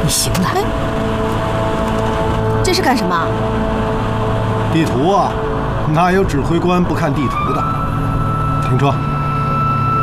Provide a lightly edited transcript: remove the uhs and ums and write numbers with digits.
你行了。 这是干什么？ 地图啊，哪有指挥官不看地图的？停车。